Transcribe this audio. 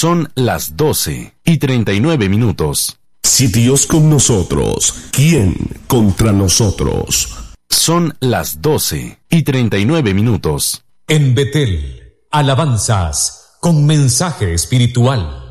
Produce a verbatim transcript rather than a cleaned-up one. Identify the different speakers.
Speaker 1: Son las doce y treinta y nueve minutos.
Speaker 2: Si Dios con nosotros, ¿quién contra nosotros?
Speaker 1: Son las doce y treinta y nueve minutos.
Speaker 3: En Betel, alabanzas con mensaje espiritual.